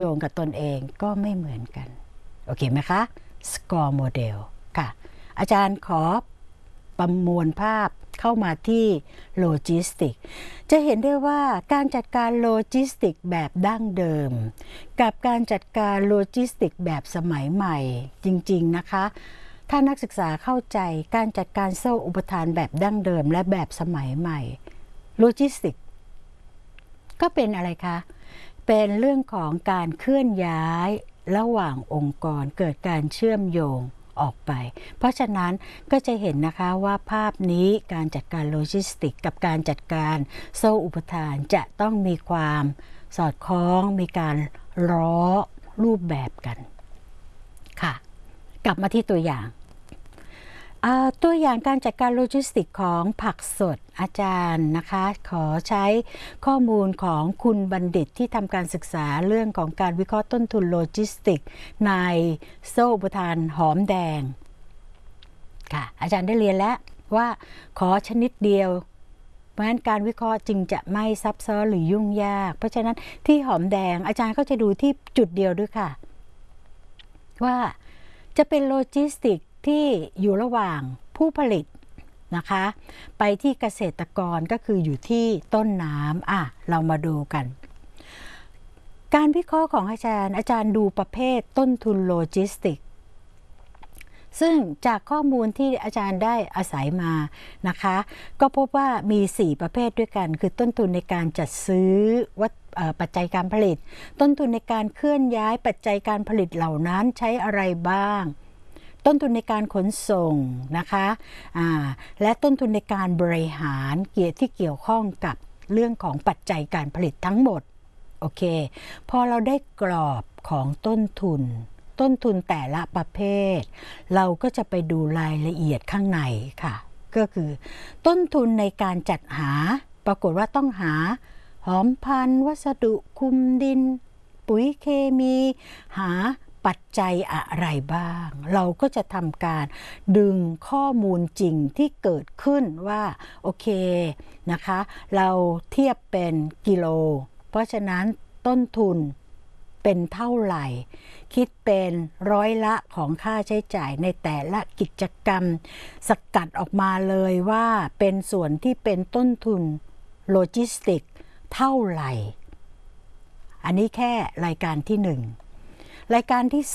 โยงกับตนเองก็ไม่เหมือนกันโอเคไหมคะ SCORE Model ค่ะอาจารย์ขอประมวลภาพเข้ามาที่โลจิสติกจะเห็นได้ว่าการจัดการโลจิสติกแบบดั้งเดิมกับการจัดการโลจิสติกแบบสมัยใหม่จริงๆนะคะถ้านักศึกษาเข้าใจการจัดการโซ่อุปทานแบบดั้งเดิมและแบบสมัยใหม่โลจิสติกก็เป็นอะไรคะเป็นเรื่องของการเคลื่อนย้ายระหว่างองค์กรเกิดการเชื่อมโยงออกไปเพราะฉะนั้นก็จะเห็นนะคะว่าภาพนี้การจัดการโลจิสติกกับการจัดการโซ่อุปทานจะต้องมีความสอดคล้องมีการล้อรูปแบบกันค่ะกลับมาที่ตัวอย่างตัวอย่างการจัดการโลจิสติกของผักสดอาจารย์นะคะขอใช้ข้อมูลของคุณบัณฑิตที่ทำการศึกษาเรื่องของการวิเคราะห์ต้นทุนโลจิสติกในโซ่อุปทานหอมแดงค่ะอาจารย์ได้เรียนแล้วว่าขอชนิดเดียวเพราะฉะนั้นการวิเคราะห์จึงจะไม่ซับซ้อนหรือยุ่งยากเพราะฉะนั้นที่หอมแดงอาจารย์ก็จะดูที่จุดเดียวด้วยค่ะว่าจะเป็นโลจิสติกที่อยู่ระหว่างผู้ผลิตนะคะไปที่เกษตรกรก็คืออยู่ที่ต้นน้ำเรามาดูกันการวิเคราะห์ของอาจารย์ดูประเภทต้นทุนโลจิสติกซึ่งจากข้อมูลที่อาจารย์ได้อาศัยมานะคะก็พบว่ามี4ประเภทด้วยกันคือต้นทุนในการจัดซื้อปัจจัยการผลิตต้นทุนในการเคลื่อนย้ายปัจจัยการผลิตเหล่านั้นใช้อะไรบ้างต้นทุนในการขนส่งนะคะและต้นทุนในการบริหารที่เกี่ยวข้องกับเรื่องของปัจจัยการผลิตทั้งหมดโอเคพอเราได้กรอบของต้นทุนแต่ละประเภทเราก็จะไปดูรายละเอียดข้างในค่ะก็คือต้นทุนในการจัดหาปรากฏว่าต้องหาหอมพันธุ์วัสดุคุมดินปุ๋ยเคมีหาปัจจัยอะไรบ้างเราก็จะทำการดึงข้อมูลจริงที่เกิดขึ้นว่าโอเคนะคะเราเทียบเป็นกิโลเพราะฉะนั้นต้นทุนเป็นเท่าไหร่คิดเป็นร้อยละของค่าใช้จ่ายในแต่ละกิจกรรมสกัดออกมาเลยว่าเป็นส่วนที่เป็นต้นทุนโลจิสติกเท่าไหร่อันนี้แค่รายการที่1รายการที่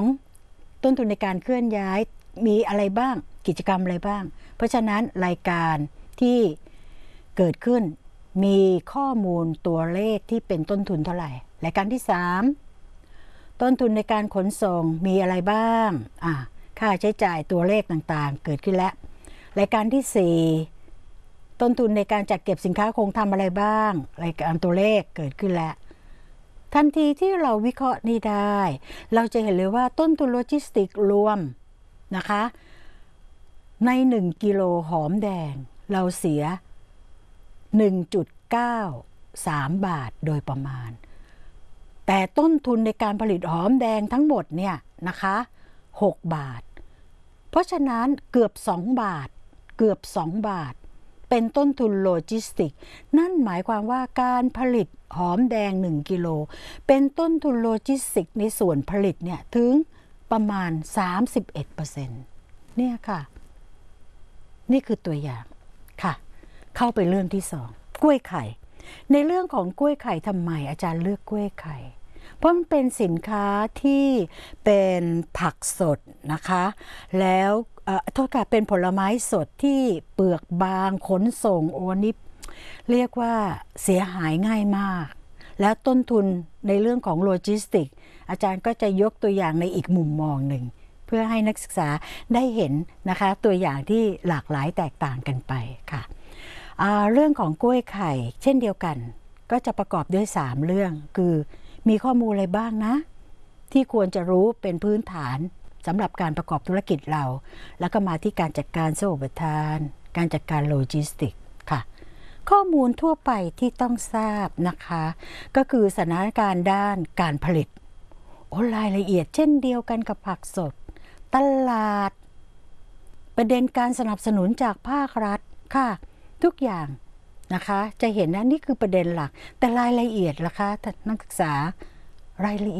2ต้นทุนในการเคลื่อนย้ายมีอะไรบ้างกิจกรรมอะไรบ้างเพราะฉะนั้นรายการที่เกิดขึ้นมีข้อมูลตัวเลขที่เป็นต้นทุนเท่าไหร่รายการที่3ต้นทุนในการขนส่งมีอะไรบ้างค่าใช้จ่ายตัวเลขต่างๆเกิดขึ้นแล้วรายการที่4ต้นทุนในการจัดเก็บสินค้าคงทำอะไรบ้างรายการตัวเลขเกิดขึ้นแล้วทันทีที่เราวิเคราะห์นี้ได้เราจะเห็นเลยว่าต้นทุนโลจิสติกรวมนะคะใน1กิโลหอมแดงเราเสีย 1.93 บาทโดยประมาณแต่ต้นทุนในการผลิตหอมแดงทั้งหมดเนี่ยนะคะ6 บาทเพราะฉะนั้นเกือบ2 บาทเป็นต้นทุนโลจิสติกนั่นหมายความว่าการผลิตหอมแดง1กิโลเป็นต้นทุนโลจิสติกในส่วนผลิตเนี่ยถึงประมาณ 31% เนี่ยค่ะนี่คือตัวอย่างค่ะเข้าไปเรื่องที่2กล้วยไข่ในเรื่องของกล้วยไข่ทำไมอาจารย์เลือกกล้วยไข่เพราะมันเป็นสินค้าที่เป็นผักสดนะคะแล้วโทษค่ะเป็นผลไม้สดที่เปลือกบางขนส่งโอนิเรียกว่าเสียหายง่ายมากแล้วต้นทุนในเรื่องของโลจิสติกอาจารย์ก็จะยกตัวอย่างในอีกมุมมองหนึ่งเพื่อให้นักศึกษาได้เห็นนะคะตัวอย่างที่หลากหลายแตกต่างกันไปค่ะเรื่องของกล้วยไข่เช่นเดียวกันก็จะประกอบด้วย3เรื่องคือมีข้อมูลอะไรบ้างนะที่ควรจะรู้เป็นพื้นฐานสำหรับการประกอบธุรกิจเราแล้วก็มาที่การจัดการโซ่อุปทานการจัดการโลจิสติกค่ะข้อมูลทั่วไปที่ต้องทราบนะคะก็คือสถานการณ์ด้านการผลิตรายละเอียดเช่นเดียวกันกับผักสดตลาดประเด็นการสนับสนุนจากภาครัฐค่ะทุกอย่างนะคะจะเห็นนะนี่คือประเด็นหลักแต่รายละเอียดล่ะคะนักศึกษารายละเอียด